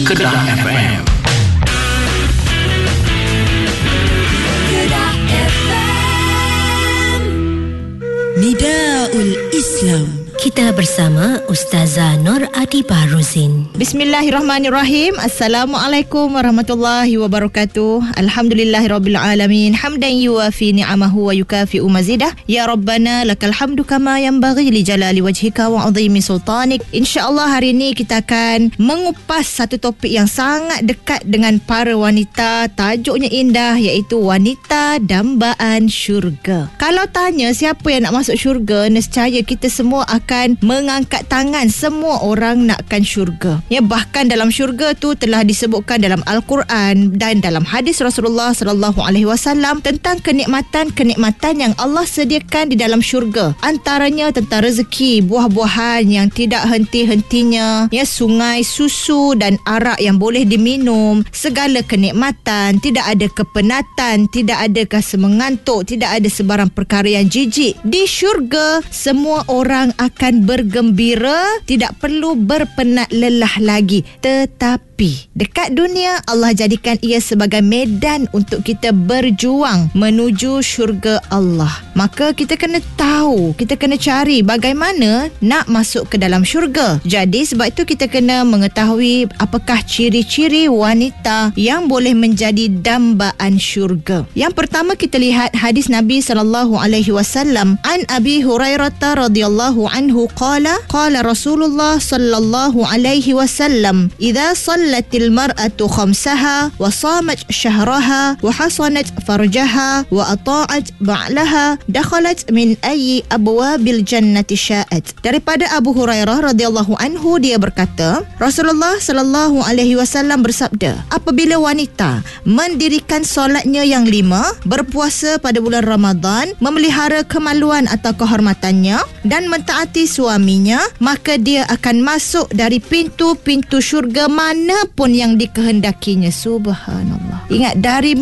Kedah FM. Nidaul Islam. Kita bersama Ustazah Nur Adibah Rozin. Bismillahirrahmanirrahim. Assalamualaikum warahmatullahi wabarakatuh. Alhamdulillahirabbil alamin. Hamdan yuwafi ni'amahu wa yukafi'u mazidah. Ya Rabbana lakal hamdu kama yanbaghi li jalali wajhika wa 'azimi sultanik. Insya-Allah hari ini kita akan mengupas satu topik yang sangat dekat dengan para wanita. Tajuknya indah, iaitu wanita dambaan syurga. Kalau tanya siapa yang nak masuk syurga, nescaya kita semua akan mengangkat tangan. Semua orang nakkan syurga. Ya, bahkan dalam syurga tu telah disebutkan dalam Al-Quran dan dalam hadis Rasulullah sallallahu alaihi wasallam tentang kenikmatan-kenikmatan yang Allah sediakan di dalam syurga. Antaranya tentang rezeki, buah-buahan yang tidak henti-hentinya, ya, sungai susu dan arak yang boleh diminum, segala kenikmatan, tidak ada kepenatan, tidak ada rasa mengantuk, tidak ada sebarang perkara yang jijik. Di syurga semua orang akan bergembira, tidak perlu berpenat lelah lagi. Tetapi dekat dunia Allah jadikan ia sebagai medan untuk kita berjuang menuju syurga Allah. Maka kita kena tahu, kita kena cari bagaimana nak masuk ke dalam syurga. Jadi sebab itu kita kena mengetahui apakah ciri-ciri wanita yang boleh menjadi dambaan syurga. Yang pertama kita lihat hadis Nabi SAW. An Abi Hurairah radhiyallahu anhu qala Rasulullah sallallahu alaihi wasallam idza sallatil mar'atu khamsaha wa shamat shahraha wa hasanat farjaha wa ata'at ba'laha dakhalat min ayyi abwabil jannati sya'at. Daripada Abu Hurairah radhiyallahu anhu, dia berkata, Rasulullah sallallahu alaihi wasallam bersabda, apabila wanita mendirikan solatnya yang 5, berpuasa pada bulan Ramadan, memelihara kemaluan atau kehormatannya dan mentaati suaminya, maka dia akan masuk dari pintu-pintu syurga manapun yang dikehendakinya. Subhanallah. Ingat,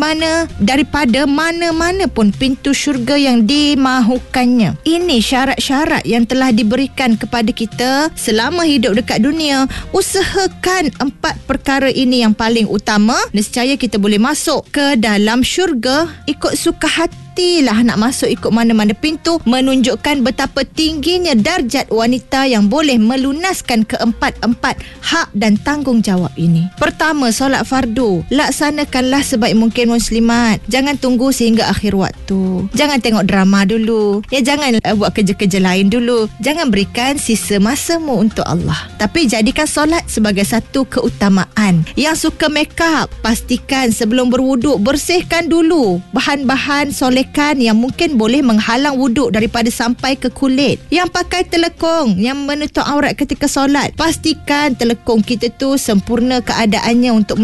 daripada mana-mana pun pintu syurga yang dimahukannya. Ini syarat-syarat yang telah diberikan kepada kita selama hidup dekat dunia. Usahakan 4 perkara ini yang paling utama, nescaya kita boleh masuk ke dalam syurga ikut suka hatilah. Nak masuk ikut mana-mana pintu menunjukkan betapa tingginya darjat wanita yang boleh melunaskan keempat-empat hak dan tanggungjawab ini. Pertama, solat fardu. Laksanakanlah sebaik mungkin muslimat. Jangan tunggu sehingga akhir waktu. Jangan tengok drama dulu. Ya, jangan buat kerja-kerja lain dulu. Jangan berikan sisa masamu untuk Allah. Tapi jadikan solat sebagai satu keutamaan. Yang suka make up, pastikan sebelum berwuduk bersihkan dulu bahan-bahan solekan yang mungkin boleh menghalang wuduk daripada sampai ke kulit. Yang pakai telekung yang menutup aurat ketika solat, pastikan telekung kita tu sempurna keadaannya untuk